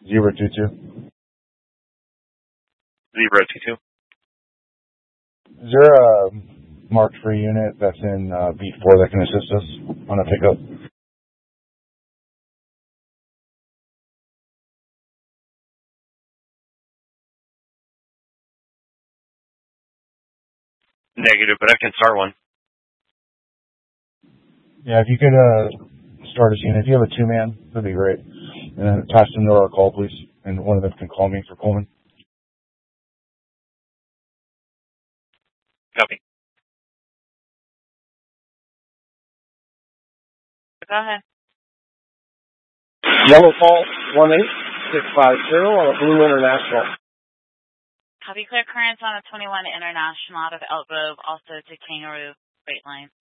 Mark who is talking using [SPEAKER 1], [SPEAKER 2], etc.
[SPEAKER 1] 022.
[SPEAKER 2] 022.
[SPEAKER 1] Is there a marked free unit that's in B4 that can assist us on a pickup?
[SPEAKER 2] Negative, but I can start one.
[SPEAKER 1] Yeah, if you could start us unit. If you have a 2-man, that'd be great. And then attach them to our call, please. And one of them can call me for Coleman.
[SPEAKER 2] Copy.
[SPEAKER 3] Go ahead.
[SPEAKER 4] Yellow Call 18650 on a Blue International.
[SPEAKER 3] Copy. Clear currents on a 21 International out of Elk Grove, also to Kangaroo Freight Line.